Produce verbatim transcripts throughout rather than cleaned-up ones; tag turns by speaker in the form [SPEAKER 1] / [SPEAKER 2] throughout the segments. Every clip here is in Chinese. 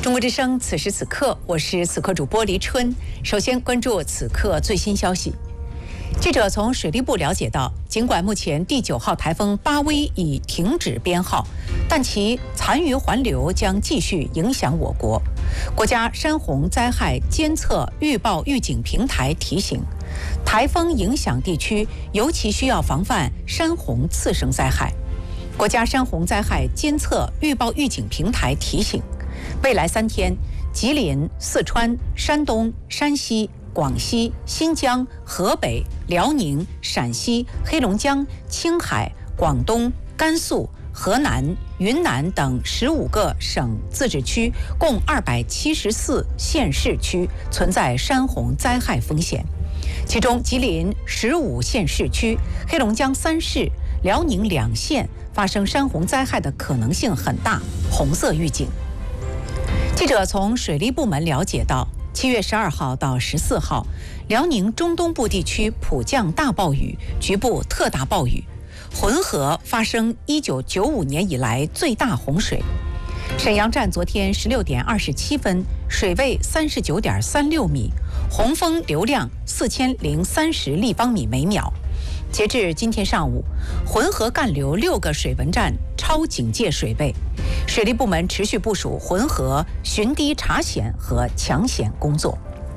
[SPEAKER 1] 中国之声，此时此刻，我是此刻主播黎春。首先关注此刻最新消息。记者从水利部了解到，尽管目前第九号台风巴威已停止编号，但其残余环流将继续影响我国。国家山洪灾害监测预报预警平台提醒，台风影响地区尤其需要防范山洪次生灾害。国家山洪灾害监测预报预警平台提醒，未来三天，吉林、四川、山东、山西、广西、新疆、河北、辽宁、陕西、黑龙江、青海、广东、甘肃、河南、云南等十五个省自治区，共二百七十四县市区存在山洪灾害风险。其中，吉林十五县市区、黑龙江三市、辽宁两县发生山洪灾害的可能性很大，红色预警。记者从水利部门了解到，七月十二号到十四号，辽宁中东部地区普降大暴雨，局部特大暴雨，浑河发生一九九五年以来最大洪水。沈阳站昨天十六点二十七分，水位三十九点三六米，洪峰流量四千零三十立方米每秒。截至今天上午，浑河干流六个水文站超警戒水位，水利部门持续部署浑河巡堤查险和抢险工作。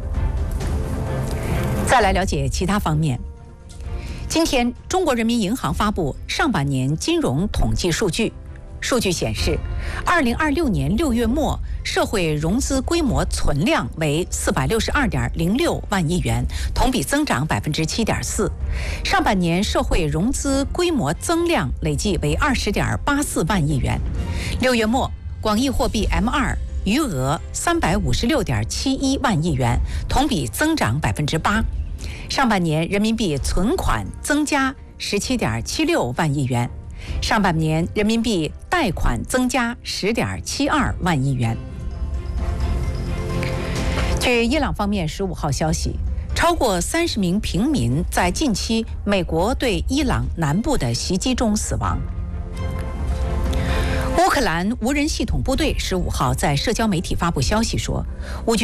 [SPEAKER 1] 再来了解其他方面。今天，中国人民银行发布上半年金融统计数据。数据显示，二零二六年六月末，社会融资规模存量为四百六十二点零六万亿元，同比增长百分之七点四。上半年社会融资规模增量累计为二十点八四万亿元。六月末，广义货币 M 二 余额三百五十六点七一万亿元，同比增长百分之八。上半年人民币存款增加十七点七六万亿元。上半年人民币贷款增加十点七二万亿元。据伊朗方面十五号消息，超过三十名平民在近期美国对伊朗南部的袭击中死亡。乌克兰无人系统部队十五号在社交媒体发布消息说，乌军